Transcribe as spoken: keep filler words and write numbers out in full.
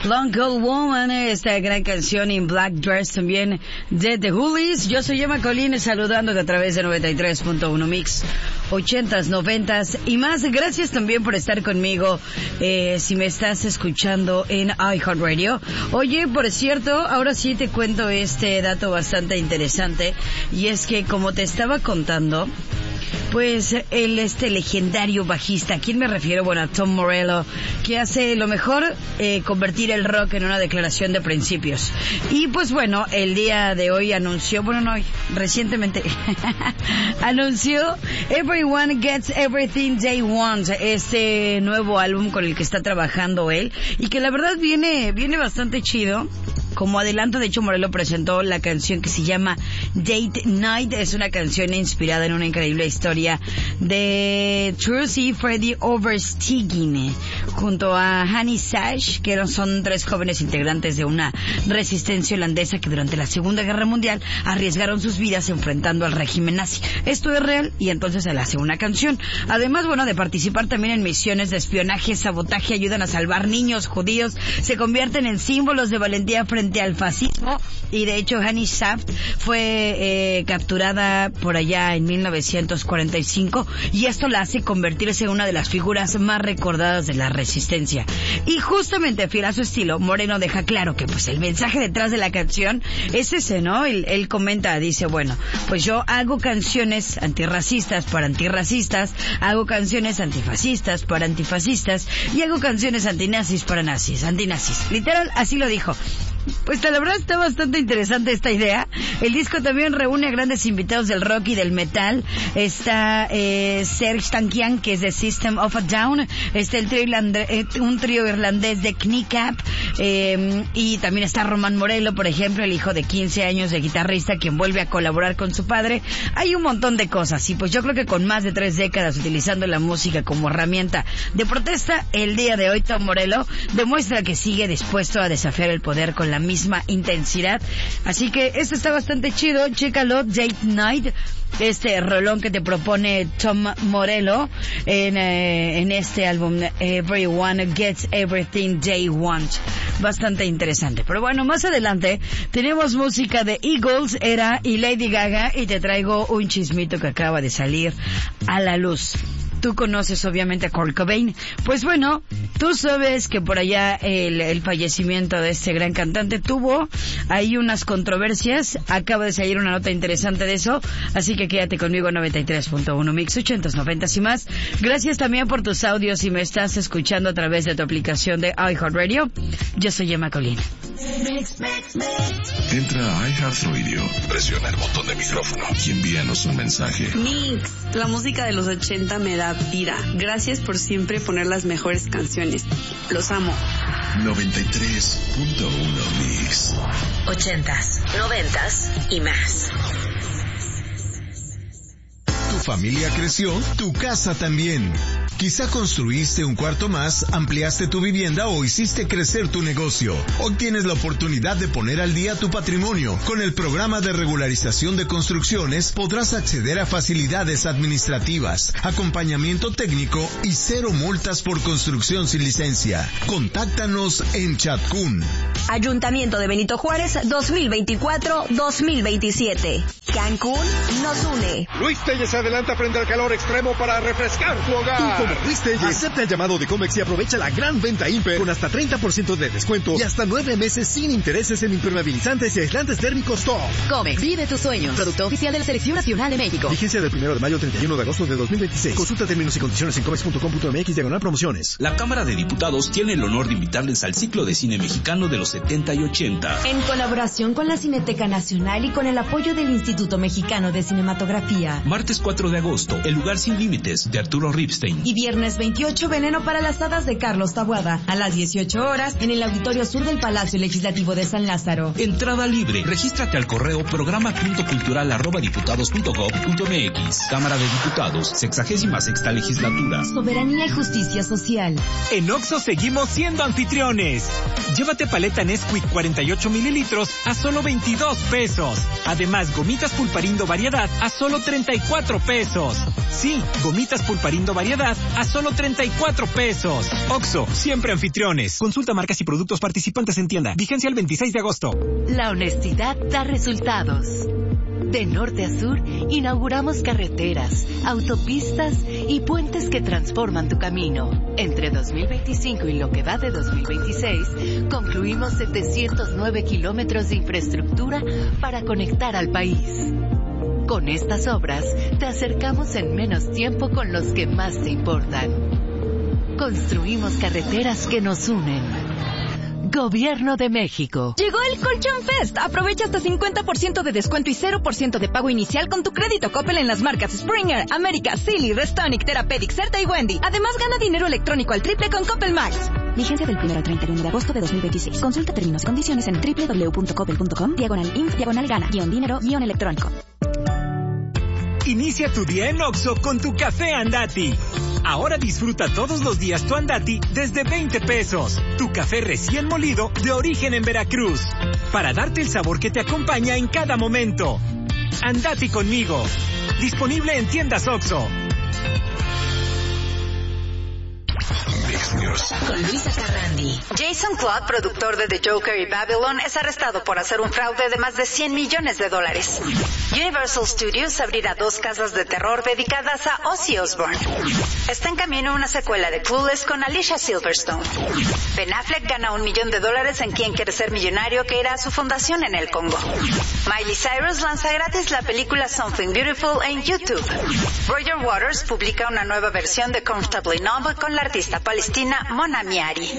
Long Cold Woman, esta gran canción en Black Dress también de The Hoolies. Yo soy Emma Colín, saludándote a través de noventa y tres punto uno Mix, ochentas, noventas y más. Gracias también por estar conmigo, eh, si me estás escuchando en iHeartRadio. Oye, por cierto, ahora sí te cuento este dato bastante interesante, y es que, como te estaba contando, pues el este legendario bajista, ¿a quién me refiero? Bueno, a Tom Morello, que hace lo mejor, eh, convertir el rock en una declaración de principios. Y pues bueno, el día de hoy anunció, bueno, no, recientemente anunció Everyone Gets Everything They Want, este nuevo álbum con el que está trabajando él, y que la verdad viene, viene bastante chido. Como adelanto, de hecho, Morello presentó la canción que se llama Date Night. Es una canción inspirada en una increíble historia de Trucy Freddie Oversteegen, junto a Hanni Sash, que son tres jóvenes integrantes de una resistencia holandesa que durante la Segunda Guerra Mundial arriesgaron sus vidas enfrentando al régimen nazi. Esto es real, y entonces él hace una canción. Además, bueno, de participar también en misiones de espionaje, sabotaje, ayudan a salvar niños judíos, se convierten en símbolos de valentía frente al fascismo. Y de hecho, Hanni Saft fue eh, capturada por allá en mil novecientos cuarenta y cinco, y esto la hace convertirse en una de las figuras más recordadas de la resistencia. Y justamente, fiel a su estilo, Moreno deja claro que pues el mensaje detrás de la canción es ese, ¿no? Él, él comenta, dice, bueno, pues yo hago canciones antirracistas para antirracistas, hago canciones antifascistas para antifascistas, y hago canciones antinazis para nazis, antinazis. Literal, así lo dijo. Pues la verdad está bastante interesante esta idea. El disco también reúne a grandes invitados del rock y del metal. Está eh, Serj Tankian, que es de System of a Down. Está el trío irlandés, eh, un trío irlandés de Kneecap. Eh, y también está Román Morello, por ejemplo, el hijo de quince años de guitarrista, quien vuelve a colaborar con su padre. Hay un montón de cosas. Y pues yo creo que con más de tres décadas utilizando la música como herramienta de protesta, el día de hoy Tom Morello demuestra que sigue dispuesto a desafiar el poder con la la misma intensidad. Así que esto está bastante chido, chécalo, Date Night, este rolón que te propone Tom Morello en, eh, en este álbum Everyone Gets Everything They Want. Bastante interesante. Pero bueno, más adelante tenemos música de Eagles, Era y Lady Gaga, y te traigo un chismito que acaba de salir a la luz. Tú conoces obviamente a Kurt Cobain. Pues bueno, tú sabes que por allá el, el fallecimiento de este gran cantante tuvo ahí unas controversias. Acaba de salir una nota interesante de eso, así que quédate conmigo en noventa y tres punto uno Mix, ochentas, noventas y más. Gracias también por tus audios si me estás escuchando a través de tu aplicación de iHeartRadio. Yo soy Emma Colín. Entra a iHeartRadio, presiona el botón de micrófono y envíanos un mensaje. Mix, la música de los ochenta me da vida. Gracias por siempre poner las mejores canciones. Los amo. noventa y tres punto uno Mix. Ochentas, noventas y más. Tu familia creció, tu casa también. Quizá construiste un cuarto más, ampliaste tu vivienda o hiciste crecer tu negocio. Hoy tienes la oportunidad de poner al día tu patrimonio. Con el programa de regularización de construcciones podrás acceder a facilidades administrativas, acompañamiento técnico y cero multas por construcción sin licencia. Contáctanos en Chatcún. Ayuntamiento de Benito Juárez dos mil veinticuatro dos mil veintisiete. Cancún nos une. Luis Telles se adelanta frente al calor extremo para refrescar tu hogar. Tú, como Luis Telles, acepta el llamado de Comex y aprovecha la gran venta Imper con hasta treinta por ciento de descuento y hasta nueve meses sin intereses en impermeabilizantes y aislantes térmicos Top. Comex, vive tus sueños. Producto oficial de la Selección Nacional de México. Vigencia del primero de mayo al treinta y uno de agosto de dos mil veintiséis. Consulta términos y condiciones en comex punto com punto mx diagonal promociones. La Cámara de Diputados tiene el honor de invitarles al ciclo de cine mexicano de los setenta y ochenta. En colaboración con la Cineteca Nacional y con el apoyo del Instituto Mexicano de Cinematografía. Martes cuatro de agosto, El lugar sin límites, de Arturo Ripstein. Y viernes veintiocho, Veneno para las hadas, de Carlos Taboada. A las dieciocho horas, en el Auditorio Sur del Palacio Legislativo de San Lázaro. Entrada libre. Regístrate al correo programa punto cultural arroba diputados punto gob punto mx. Cámara de Diputados, sexagésima sexta legislatura. Soberanía y justicia social. En Oxxo seguimos siendo anfitriones. Llévate paleta Nesquik cuarenta y ocho mililitros a solo veintidós pesos. Además, gomitas Pulparindo variedad a solo treinta y cuatro pesos. Sí, gomitas Pulparindo variedad a solo treinta y cuatro pesos. Oxxo, siempre anfitriones. Consulta marcas y productos participantes en tienda. Vigencia el veintiséis de agosto. La honestidad da resultados. De norte a sur, inauguramos carreteras, autopistas y puentes que transforman tu camino. Entre dos mil veinticinco y lo que va de dos mil veintiséis, concluimos setecientos nueve kilómetros de infraestructura para conectar al país. Con estas obras, te acercamos en menos tiempo con los que más te importan. Construimos carreteras que nos unen. Gobierno de México. Llegó el Colchón Fest. Aprovecha hasta cincuenta por ciento de descuento y cero por ciento de pago inicial con tu crédito Coppel en las marcas Springer, América, Silly, Restonic, Therapeutic, Certa y Wendy. Además, gana dinero electrónico al triple con Coppel Max. Vigencia del primero al treinta y uno de agosto de dos mil veintiséis. Consulta términos y condiciones en doble u doble u doble u punto coppel punto com, diagonal inf, diagonal gana, guión dinero, guión electrónico. Inicia tu día en Oxxo con tu café Andati. Ahora disfruta todos los días tu Andati desde veinte pesos. Tu café recién molido de origen en Veracruz. Para darte el sabor que te acompaña en cada momento. Andati conmigo. Disponible en tiendas Oxxo. Con Luisa Carrandi. Jason Claude, productor de The Joker y Babylon, es arrestado por hacer un fraude de más de cien millones de dólares. Universal Studios abrirá dos casas de terror dedicadas a Ozzy Osbourne. Está en camino una secuela de Clueless con Alicia Silverstone. Ben Affleck gana un millón de dólares en Quién quiere ser millonario, que irá a su fundación en el Congo. Miley Cyrus lanza gratis la película Something Beautiful en YouTube. Roger Waters publica una nueva versión de Comfortably Numb con la artista palestina Mona Miari.